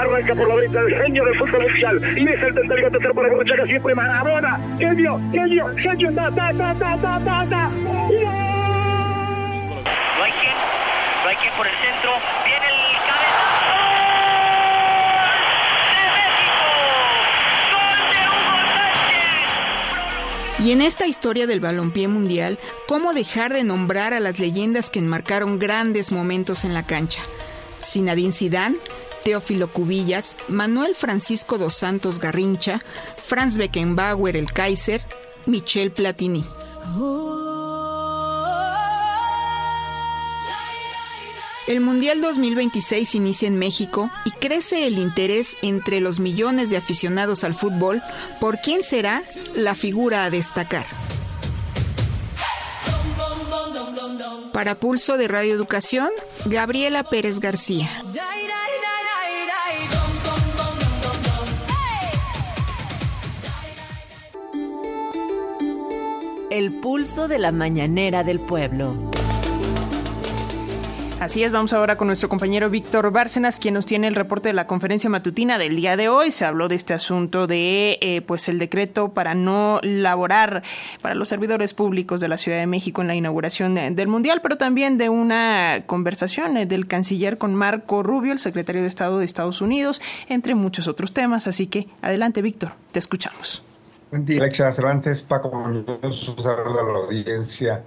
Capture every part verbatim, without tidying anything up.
arranca por la derecha el genio del fútbol mundial, y es el tercero tercero por el Borruchaga, siempre Maradona, genio, genio, genio, ta, ta, ta, ta, ta, ta, ta. No hay quien, no hay quien por el centro, viene el cabezazo. Y en esta historia del balompié mundial, ¿cómo dejar de nombrar a las leyendas que enmarcaron grandes momentos en la cancha? Zinedine Zidane, Teófilo Cubillas, Manuel Francisco dos Santos Garrincha, Franz Beckenbauer el Kaiser, Michel Platini. El Mundial dos mil veintiséis inicia en México y crece el interés entre los millones de aficionados al fútbol por quién será la figura a destacar. Para Pulso de Radio Educación, Gabriela Pérez García. El pulso de la mañanera del pueblo. Así es, vamos ahora con nuestro compañero Víctor Bárcenas, quien nos tiene el reporte de la conferencia matutina del día de hoy. Se habló de este asunto de eh, pues el decreto para no laborar para los servidores públicos de la Ciudad de México en la inauguración de, del Mundial, pero también de una conversación eh, del canciller con Marco Rubio, el secretario de Estado de Estados Unidos, entre muchos otros temas. Así que adelante, Víctor, te escuchamos. Buen día, Alexa Cervantes, Paco Muñoz, un saludo a la audiencia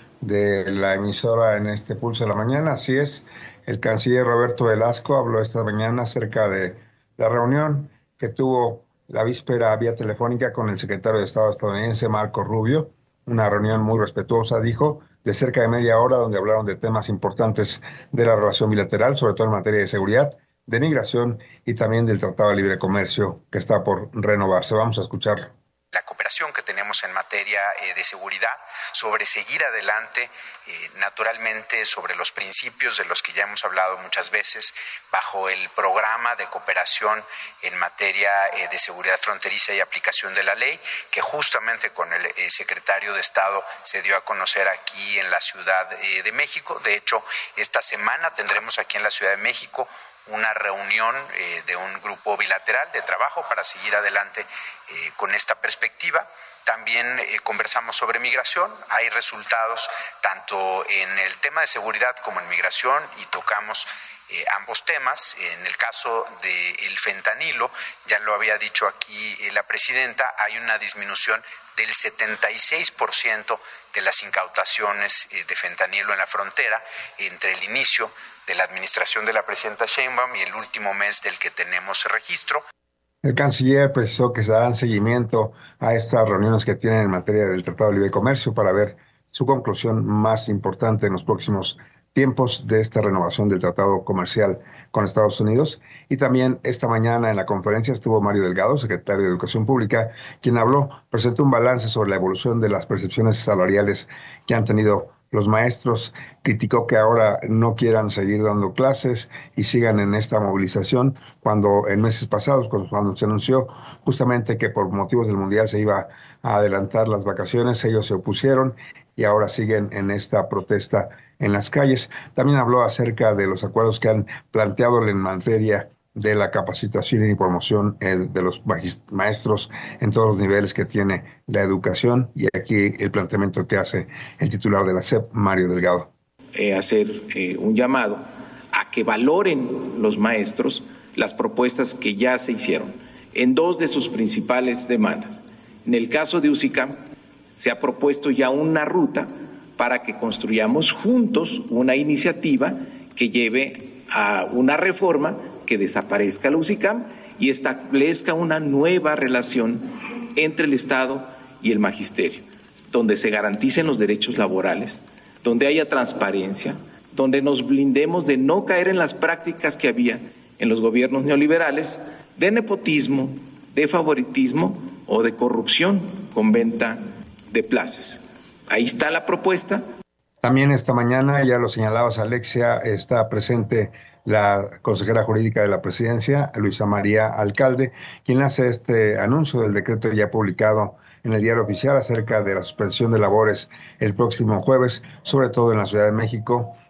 de la emisora en este Pulso de la Mañana. Así es, el canciller Roberto Velasco habló esta mañana acerca de la reunión que tuvo la víspera vía telefónica con el secretario de Estado estadounidense Marco Rubio, una reunión muy respetuosa, dijo, de cerca de media hora, donde hablaron de temas importantes de la relación bilateral, sobre todo en materia de seguridad, de migración y también del Tratado de Libre Comercio que está por renovarse. Vamos a escucharlo. La cooperación que tenemos en materia eh, de seguridad, sobre seguir adelante, eh, naturalmente sobre los principios de los que ya hemos hablado muchas veces, bajo el programa de cooperación en materia eh, de seguridad fronteriza y aplicación de la ley, que justamente con el eh, secretario de Estado se dio a conocer aquí en la Ciudad eh, de México. De hecho, esta semana tendremos aquí en la Ciudad de México una reunión eh, de un grupo bilateral de trabajo para seguir adelante eh, con esta perspectiva. También eh, conversamos sobre migración. Hay resultados tanto en el tema de seguridad como en migración y tocamos eh, ambos temas. En el caso del fentanilo, ya lo había dicho aquí eh, la presidenta, hay una disminución del setenta y seis por ciento de las incautaciones eh, de fentanilo en la frontera entre el inicio de la administración de la presidenta Sheinbaum y el último mes del que tenemos registro. El canciller precisó que se darán seguimiento a estas reuniones que tienen en materia del Tratado de Libre Comercio para ver su conclusión más importante en los próximos tiempos de esta renovación del Tratado Comercial con Estados Unidos. Y también esta mañana en la conferencia estuvo Mario Delgado, secretario de Educación Pública, quien habló, presentó un balance sobre la evolución de las percepciones salariales que han tenido los maestros. Criticó que ahora no quieran seguir dando clases y sigan en esta movilización, cuando en meses pasados, cuando se anunció justamente que por motivos del Mundial se iba a adelantar las vacaciones, ellos se opusieron y ahora siguen en esta protesta en las calles. También habló acerca de los acuerdos que han planteado en materia de la capacitación y promoción eh, de los maestros en todos los niveles que tiene la educación, y aquí el planteamiento que hace el titular de la S E P, Mario Delgado. Eh, hacer eh, un llamado a que valoren los maestros las propuestas que ya se hicieron en dos de sus principales demandas. En el caso de U C I C A M, se ha propuesto ya una ruta para que construyamos juntos una iniciativa que lleve a una reforma que desaparezca la U C I C A M y establezca una nueva relación entre el Estado y el magisterio, donde se garanticen los derechos laborales, donde haya transparencia, donde nos blindemos de no caer en las prácticas que había en los gobiernos neoliberales de nepotismo, de favoritismo o de corrupción con venta de plazas. Ahí está la propuesta. También esta mañana, ya lo señalabas, Alexia, está presente la consejera jurídica de la presidencia, Luisa María Alcalde, quien hace este anuncio del decreto ya publicado en el Diario Oficial acerca de la suspensión de labores el próximo jueves, sobre todo en la Ciudad de México,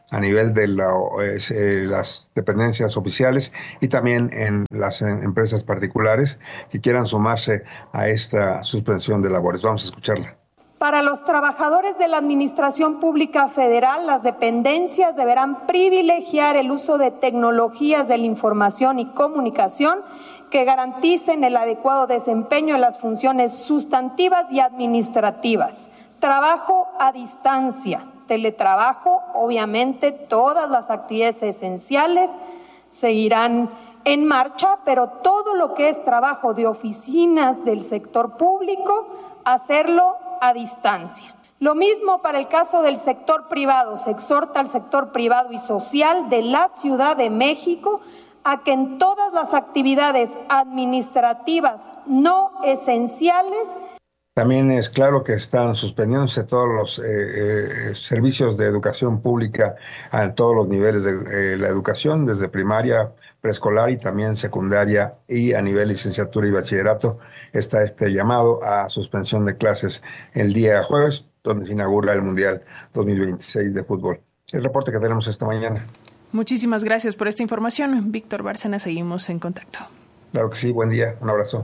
a nivel de la, eh, las dependencias oficiales y también en las en empresas particulares que quieran sumarse a esta suspensión de labores. Vamos a escucharla. Para los trabajadores de la Administración Pública Federal, las dependencias deberán privilegiar el uso de tecnologías de la información y comunicación que garanticen el adecuado desempeño de las funciones sustantivas y administrativas. Trabajo a distancia, teletrabajo, obviamente todas las actividades esenciales seguirán en marcha, pero todo lo que es trabajo de oficinas del sector público, hacerlo a distancia. Lo mismo para el caso del sector privado. Se exhorta al sector privado y social de la Ciudad de México a que en todas las actividades administrativas no esenciales. También es claro que están suspendiéndose todos los eh, eh, servicios de educación pública a todos los niveles de eh, la educación, desde primaria, preescolar y también secundaria y a nivel licenciatura y bachillerato. Está este llamado a suspensión de clases el día jueves, donde se inaugura el Mundial dos mil veintiséis de fútbol. El reporte que tenemos esta mañana. Muchísimas gracias por esta información. Víctor Bárcenas, seguimos en contacto. Claro que sí, buen día, un abrazo.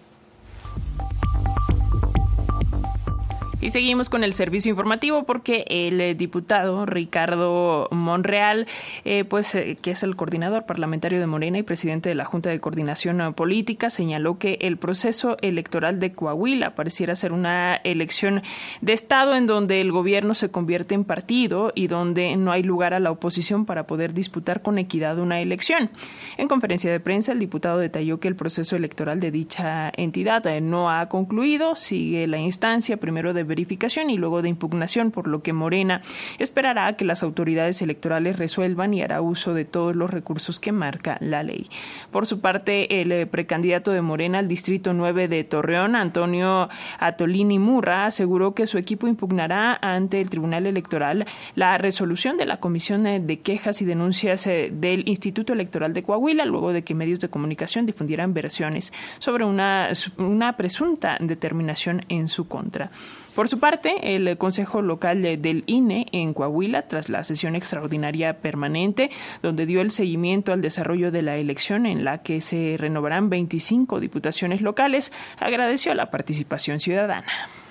Y seguimos con el servicio informativo porque el eh, diputado Ricardo Monreal, eh, pues eh, que es el coordinador parlamentario de Morena y presidente de la Junta de Coordinación Política, señaló que el proceso electoral de Coahuila pareciera ser una elección de Estado en donde el gobierno se convierte en partido y donde no hay lugar a la oposición para poder disputar con equidad una elección. En conferencia de prensa, el diputado detalló que el proceso electoral de dicha entidad eh, no ha concluido, sigue la instancia primero de verificación y luego de impugnación, por lo que Morena esperará a que las autoridades electorales resuelvan y hará uso de todos los recursos que marca la ley. Por su parte, el precandidato de Morena al Distrito nueve de Torreón, Antonio Atolini Murra, aseguró que su equipo impugnará ante el Tribunal Electoral la resolución de la Comisión de Quejas y Denuncias del Instituto Electoral de Coahuila, luego de que medios de comunicación difundieran versiones sobre una, una presunta determinación en su contra. Por su parte, el Consejo Local del I N E en Coahuila, tras la sesión extraordinaria permanente, donde dio el seguimiento al desarrollo de la elección en la que se renovarán veinticinco diputaciones locales, agradeció la participación ciudadana.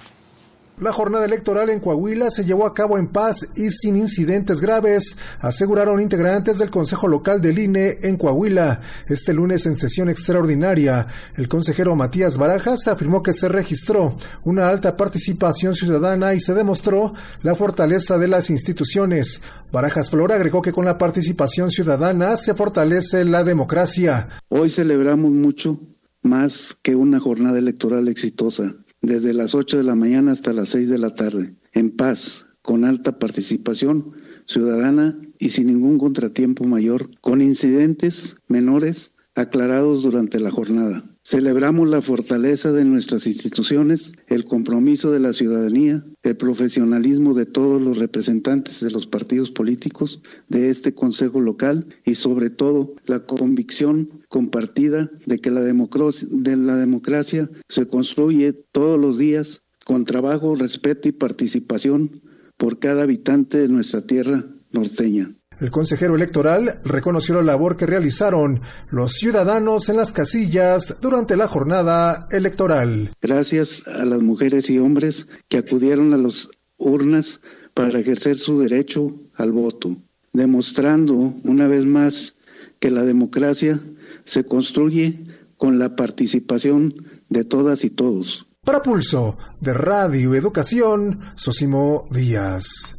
La jornada electoral en Coahuila se llevó a cabo en paz y sin incidentes graves, aseguraron integrantes del Consejo Local del I N E en Coahuila. Este lunes, en sesión extraordinaria, el consejero Matías Barajas afirmó que se registró una alta participación ciudadana y se demostró la fortaleza de las instituciones. Barajas Flora agregó que con la participación ciudadana se fortalece la democracia. Hoy celebramos mucho más que una jornada electoral exitosa. Desde las ocho de la mañana hasta las seis de la tarde, en paz, con alta participación ciudadana y sin ningún contratiempo mayor, con incidentes menores aclarados durante la jornada. Celebramos la fortaleza de nuestras instituciones, el compromiso de la ciudadanía, el profesionalismo de todos los representantes de los partidos políticos de este Consejo Local y sobre todo la convicción compartida de que la democracia, de la democracia se construye todos los días con trabajo, respeto y participación por cada habitante de nuestra tierra norteña. El consejero electoral reconoció la labor que realizaron los ciudadanos en las casillas durante la jornada electoral. Gracias a las mujeres y hombres que acudieron a las urnas para ejercer su derecho al voto, demostrando una vez más que la democracia se construye con la participación de todas y todos. Para Pulso de Radio Educación, Sosimo Díaz.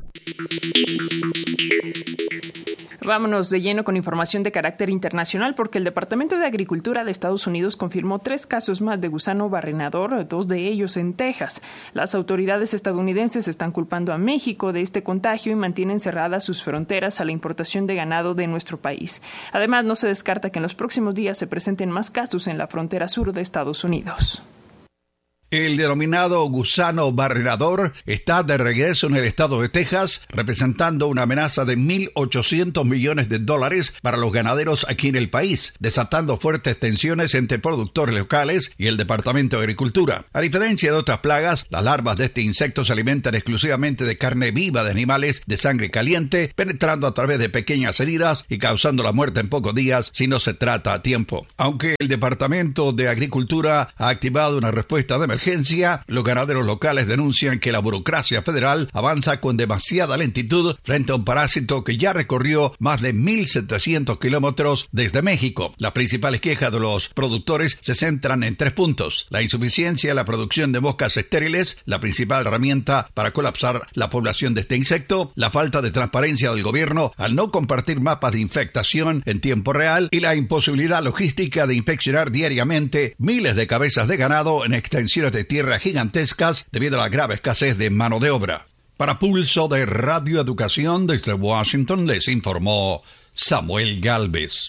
Vámonos de lleno con información de carácter internacional porque el Departamento de Agricultura de Estados Unidos confirmó tres casos más de gusano barrenador, dos de ellos en Texas. Las autoridades estadounidenses están culpando a México de este contagio y mantienen cerradas sus fronteras a la importación de ganado de nuestro país. Además, no se descarta que en los próximos días se presenten más casos en la frontera sur de Estados Unidos. El denominado gusano barrenador está de regreso en el estado de Texas, representando una amenaza de mil ochocientos millones de dólares para los ganaderos aquí en el país, desatando fuertes tensiones entre productores locales y el Departamento de Agricultura. A diferencia de otras plagas, las larvas de este insecto se alimentan exclusivamente de carne viva de animales de sangre caliente, penetrando a través de pequeñas heridas y causando la muerte en pocos días si no se trata a tiempo. Aunque el Departamento de Agricultura ha activado una respuesta de emergencia, los ganaderos locales denuncian que la burocracia federal avanza con demasiada lentitud frente a un parásito que ya recorrió más de mil setecientos kilómetros desde México. Las principales quejas de los productores se centran en tres puntos: la insuficiencia en la producción de moscas estériles, la principal herramienta para colapsar la población de este insecto, la falta de transparencia del gobierno al no compartir mapas de infectación en tiempo real y la imposibilidad logística de inspeccionar diariamente miles de cabezas de ganado en extensiones de tierra gigantescas debido a la grave escasez de mano de obra. Para Pulso de Radio Educación desde Washington les informó Samuel Gálvez.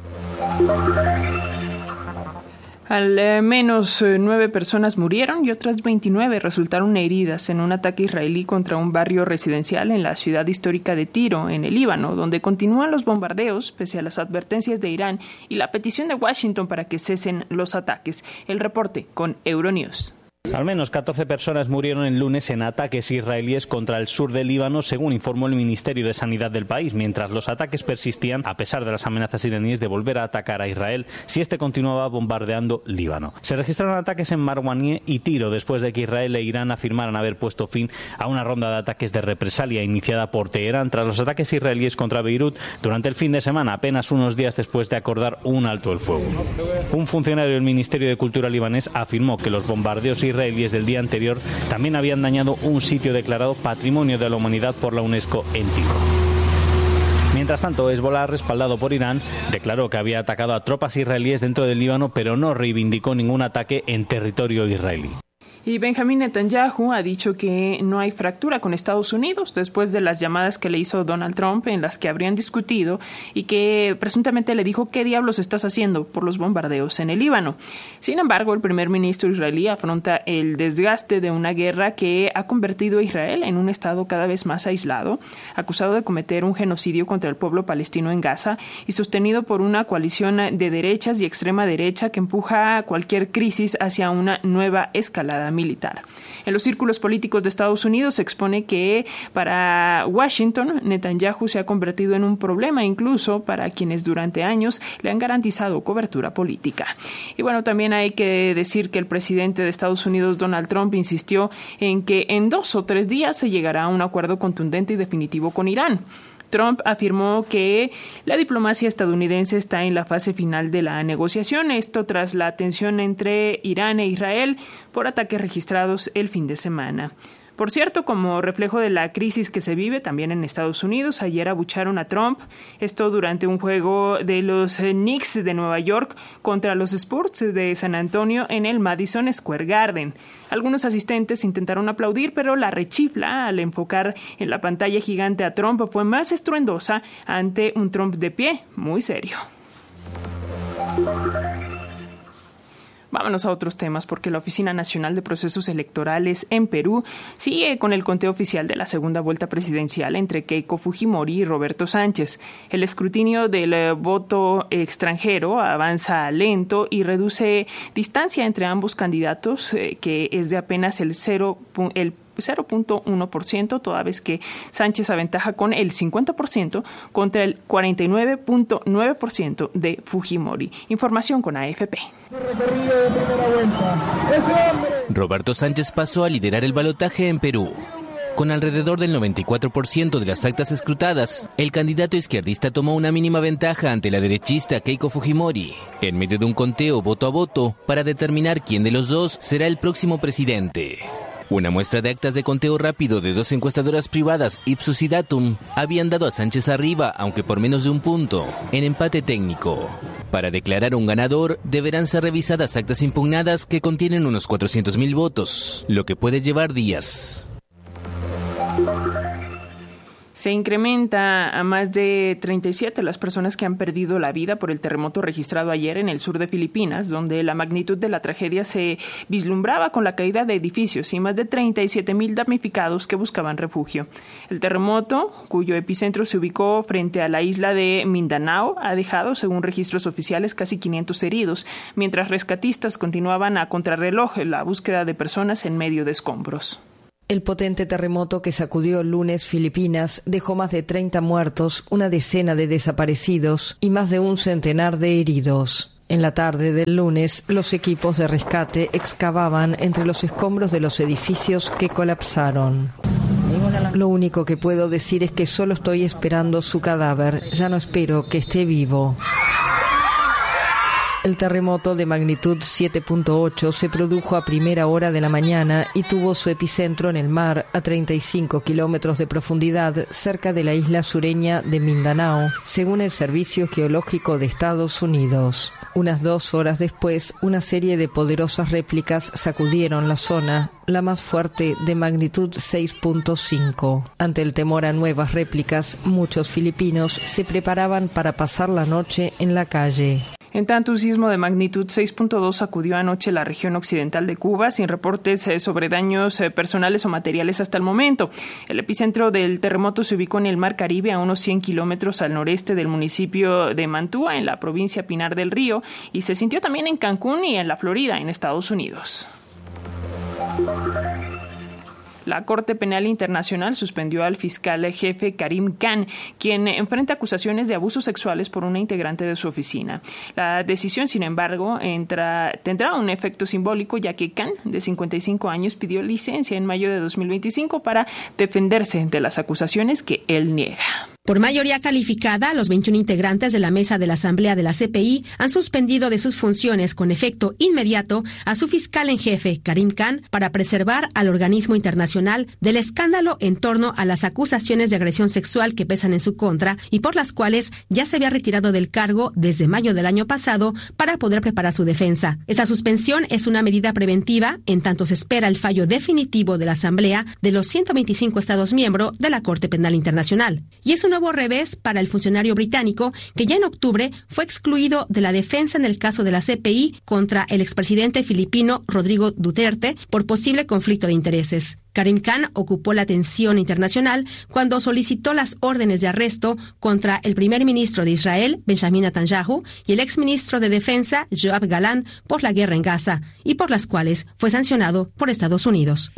Al eh, menos eh, nueve personas murieron y otras veintinueve resultaron heridas en un ataque israelí contra un barrio residencial en la ciudad histórica de Tiro, en el Líbano, donde continúan los bombardeos pese a las advertencias de Irán y la petición de Washington para que cesen los ataques. El reporte con Euronews. Al menos catorce personas murieron el lunes en ataques israelíes contra el sur del Líbano, según informó el Ministerio de Sanidad del país, mientras los ataques persistían a pesar de las amenazas iraníes de volver a atacar a Israel si este continuaba bombardeando Líbano. Se registraron ataques en Marwaniyeh y Tiro después de que Israel e Irán afirmaran haber puesto fin a una ronda de ataques de represalia iniciada por Teherán tras los ataques israelíes contra Beirut durante el fin de semana, apenas unos días después de acordar un alto el fuego. Un funcionario del Ministerio de Cultura libanés afirmó que los bombardeos israelíes israelíes del día anterior también habían dañado un sitio declarado Patrimonio de la Humanidad por la UNESCO en Tiro. Mientras tanto, Hezbollah, respaldado por Irán, declaró que había atacado a tropas israelíes dentro del Líbano, pero no reivindicó ningún ataque en territorio israelí. Y Benjamín Netanyahu ha dicho que no hay fractura con Estados Unidos después de las llamadas que le hizo Donald Trump en las que habrían discutido y que presuntamente le dijo qué diablos estás haciendo por los bombardeos en el Líbano. Sin embargo, el primer ministro israelí afronta el desgaste de una guerra que ha convertido a Israel en un estado cada vez más aislado, acusado de cometer un genocidio contra el pueblo palestino en Gaza y sostenido por una coalición de derechas y extrema derecha que empuja a cualquier crisis hacia una nueva escalada militar. En los círculos políticos de Estados Unidos se expone que para Washington, Netanyahu se ha convertido en un problema incluso para quienes durante años le han garantizado cobertura política. Y bueno, también hay que decir que el presidente de Estados Unidos, Donald Trump, insistió en que en dos o tres días se llegará a un acuerdo contundente y definitivo con Irán. Trump afirmó que la diplomacia estadounidense está en la fase final de la negociación, esto tras la tensión entre Irán e Israel por ataques registrados el fin de semana. Por cierto, como reflejo de la crisis que se vive también en Estados Unidos, ayer abucharon a Trump, esto durante un juego de los Knicks de Nueva York contra los Spurs de San Antonio en el Madison Square Garden. Algunos asistentes intentaron aplaudir, pero la rechifla al enfocar en la pantalla gigante a Trump fue más estruendosa ante un Trump de pie, muy serio. Vámonos a otros temas porque la Oficina Nacional de Procesos Electorales en Perú sigue con el conteo oficial de la segunda vuelta presidencial entre Keiko Fujimori y Roberto Sánchez. El escrutinio del eh, voto extranjero avanza lento y reduce distancia entre ambos candidatos, eh, que es de apenas el cero el cero punto uno por ciento, toda vez que Sánchez aventaja con el cincuenta por ciento contra el cuarenta y nueve punto nueve por ciento de Fujimori. Información con A F P. Roberto Sánchez pasó a liderar el balotaje en Perú. Con alrededor del noventa y cuatro por ciento de las actas escrutadas, el candidato izquierdista tomó una mínima ventaja ante la derechista Keiko Fujimori, en medio de un conteo voto a voto para determinar quién de los dos será el próximo presidente. Una muestra de actas de conteo rápido de dos encuestadoras privadas, Ipsos y Datum, habían dado a Sánchez arriba, aunque por menos de un punto, en empate técnico. Para declarar un ganador, deberán ser revisadas actas impugnadas que contienen unos cuatrocientos mil votos, lo que puede llevar días. Se incrementa a más de treinta y siete las personas que han perdido la vida por el terremoto registrado ayer en el sur de Filipinas, donde la magnitud de la tragedia se vislumbraba con la caída de edificios y más de treinta y siete mil damnificados que buscaban refugio. El terremoto, cuyo epicentro se ubicó frente a la isla de Mindanao, ha dejado, según registros oficiales, casi quinientos heridos, mientras rescatistas continuaban a contrarreloj la búsqueda de personas en medio de escombros. El potente terremoto que sacudió el lunes Filipinas dejó más de treinta muertos, una decena de desaparecidos y más de un centenar de heridos. En la tarde del lunes, los equipos de rescate excavaban entre los escombros de los edificios que colapsaron. Lo único que puedo decir es que solo estoy esperando su cadáver, ya no espero que esté vivo. El terremoto de magnitud siete punto ocho se produjo a primera hora de la mañana y tuvo su epicentro en el mar a treinta y cinco kilómetros de profundidad cerca de la isla sureña de Mindanao, según el Servicio Geológico de Estados Unidos. Unas dos horas después, una serie de poderosas réplicas sacudieron la zona, la más fuerte de magnitud seis punto cinco. Ante el temor a nuevas réplicas, muchos filipinos se preparaban para pasar la noche en la calle. En tanto, un sismo de magnitud seis punto dos sacudió anoche la región occidental de Cuba, sin reportes eh, sobre daños eh, personales o materiales hasta el momento. El epicentro del terremoto se ubicó en el Mar Caribe, a unos cien kilómetros al noreste del municipio de Mantua, en la provincia Pinar del Río, y se sintió también en Cancún y en la Florida, en Estados Unidos. La Corte Penal Internacional suspendió al fiscal jefe Karim Khan, quien enfrenta acusaciones de abusos sexuales por una integrante de su oficina. La decisión, sin embargo, entra, tendrá un efecto simbólico, ya que Khan, de cincuenta y cinco años, pidió licencia en mayo de dos mil veinticinco para defenderse de las acusaciones que él niega. Por mayoría calificada, los veintiún integrantes de la mesa de la Asamblea de la C P I han suspendido de sus funciones con efecto inmediato a su fiscal en jefe, Karim Khan, para preservar al organismo internacional del escándalo en torno a las acusaciones de agresión sexual que pesan en su contra y por las cuales ya se había retirado del cargo desde mayo del año pasado para poder preparar su defensa. Esta suspensión es una medida preventiva en tanto se espera el fallo definitivo de la Asamblea de los ciento veinticinco Estados miembros de la Corte Penal Internacional. Y es una nuevo revés para el funcionario británico que ya en octubre fue excluido de la defensa en el caso de la C P I contra el expresidente filipino Rodrigo Duterte por posible conflicto de intereses. Karim Khan ocupó la atención internacional cuando solicitó las órdenes de arresto contra el primer ministro de Israel, Benjamin Netanyahu, y el exministro de Defensa, Yoav Gallant, por la guerra en Gaza, y por las cuales fue sancionado por Estados Unidos.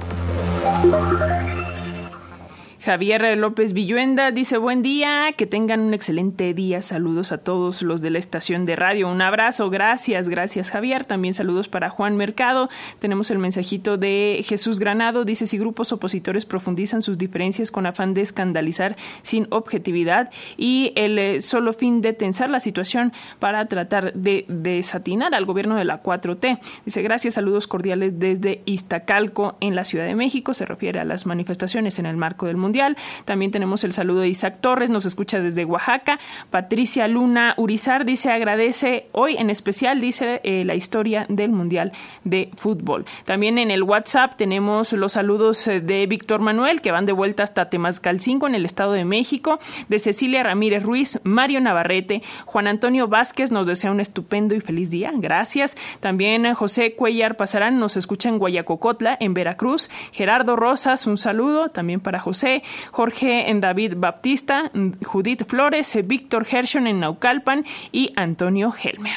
Javier López Villuenda dice: buen día, que tengan un excelente día, saludos a todos los de la estación de radio, un abrazo, gracias, gracias Javier, también saludos para Juan Mercado. Tenemos el mensajito de Jesús Granado, dice: si grupos opositores profundizan sus diferencias con afán de escandalizar sin objetividad y el eh, solo fin de tensar la situación para tratar de desatinar al gobierno de la cuatro T. Dice: gracias, saludos cordiales desde Iztacalco en la Ciudad de México, se refiere a las manifestaciones en el marco del Mundial. También tenemos el saludo de Isaac Torres, nos escucha desde Oaxaca. Patricia Luna Urizar dice: agradece hoy en especial, dice, eh, la historia del Mundial de Fútbol. También en el WhatsApp tenemos los saludos de Víctor Manuel, que van de vuelta hasta Temascalcingo en el Estado de México, de Cecilia Ramírez Ruiz, Mario Navarrete, Juan Antonio Vázquez nos desea un estupendo y feliz día, gracias. También José Cuellar Pasarán nos escucha en Guayacocotla, en Veracruz. Gerardo Rosas, un saludo también para José. Jorge en David Baptista, Judith Flores, Víctor Hershon en Naucalpan y Antonio Helmer.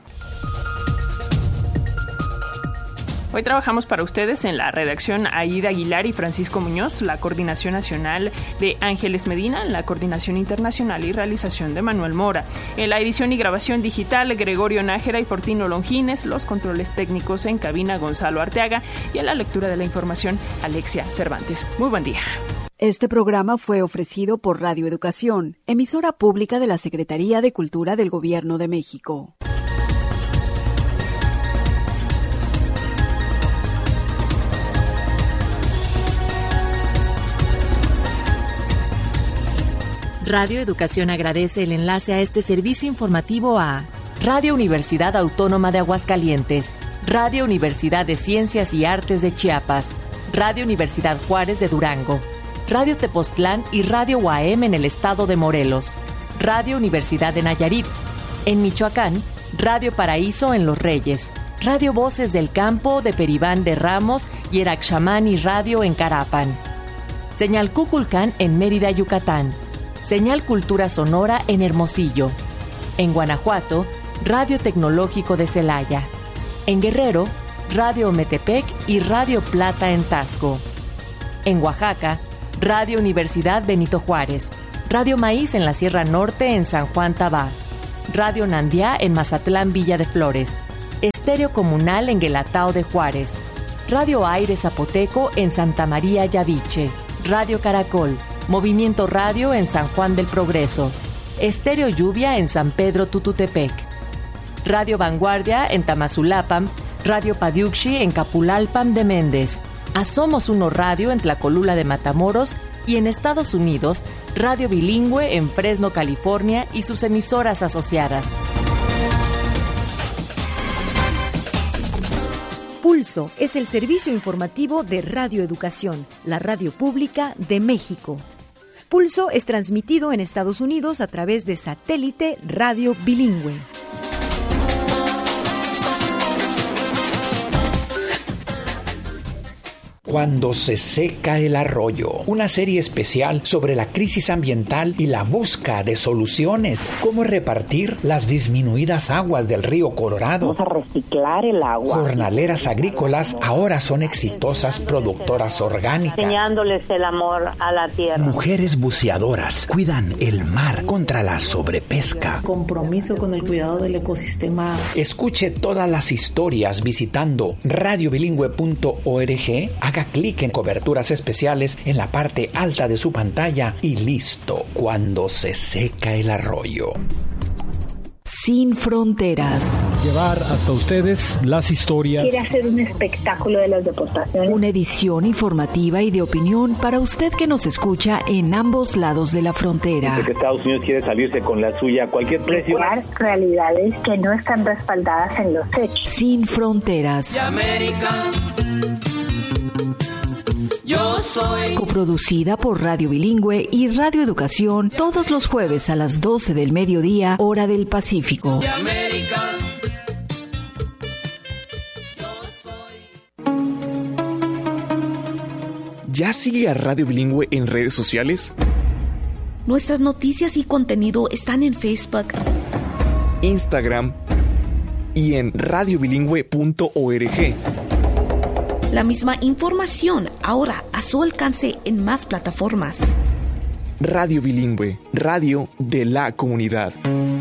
Hoy trabajamos para ustedes en la redacción Aida Aguilar y Francisco Muñoz, la coordinación nacional de Ángeles Medina, la coordinación internacional y realización de Manuel Mora. En la edición y grabación digital, Gregorio Nájera y Fortino Longines, los controles técnicos en cabina, Gonzalo Arteaga, y en la lectura de la información, Alexia Cervantes. Muy buen día. Este programa fue ofrecido por Radio Educación, emisora pública de la Secretaría de Cultura del Gobierno de México. Radio Educación agradece el enlace a este servicio informativo a Radio Universidad Autónoma de Aguascalientes, Radio Universidad de Ciencias y Artes de Chiapas, Radio Universidad Juárez de Durango, Radio Tepoztlán y Radio U A M en el estado de Morelos, Radio Universidad de Nayarit. En Michoacán, Radio Paraíso en Los Reyes, Radio Voces del Campo de Peribán de Ramos y Eraxamani Radio en Carapan. Señal Cuculcán en Mérida, Yucatán. Señal Cultura Sonora en Hermosillo. En Guanajuato, Radio Tecnológico de Celaya. En Guerrero, Radio Metepec y Radio Plata en Tasco. En Oaxaca, Radio Universidad Benito Juárez. Radio Maíz en la Sierra Norte en San Juan Tabá. Radio Nandiá en Mazatlán, Villa de Flores. Estéreo Comunal en Guelatao de Juárez. Radio Aire Zapoteco en Santa María Yaviche. Radio Caracol. Movimiento Radio en San Juan del Progreso. Estéreo Lluvia en San Pedro Tututepec. Radio Vanguardia en Tamazulapam. Radio Padiuxi en Capulalpam de Méndez. A Somos Uno Radio en Tlacolula de Matamoros. Y en Estados Unidos, Radio Bilingüe en Fresno, California y sus emisoras asociadas. Pulso es el servicio informativo de Radio Educación, la radio pública de México. Pulso es transmitido en Estados Unidos a través de satélite Radio Bilingüe. Cuando se seca el arroyo, una serie especial sobre la crisis ambiental y la búsqueda de soluciones. Cómo repartir las disminuidas aguas del río Colorado. Vamos a reciclar el agua. Jornaleras agrícolas ahora son exitosas productoras orgánicas. Enseñándoles el amor a la tierra. Mujeres buceadoras cuidan el mar contra la sobrepesca. Compromiso con el cuidado del ecosistema. Escuche todas las historias visitando radio bilingüe punto org. Haga clic en coberturas especiales en la parte alta de su pantalla y listo. Cuando se seca el arroyo. Sin fronteras. Llevar hasta ustedes las historias. Quiere hacer un espectáculo de las deportaciones. Una edición informativa y de opinión para usted que nos escucha en ambos lados de la frontera. Porque Estados Unidos quiere salirse con la suya a cualquier precio. Realidades que no están respaldadas en los hechos. Sin fronteras. De América. Yo soy. Coproducida por Radio Bilingüe y Radio Educación todos los jueves a las doce del mediodía, hora del Pacífico. De América. ¿Ya sigue a Radio Bilingüe en redes sociales? Nuestras noticias y contenido están en Facebook, Instagram y en radio bilingüe punto org. La misma información ahora a su alcance en más plataformas. Radio Bilingüe, radio de la comunidad.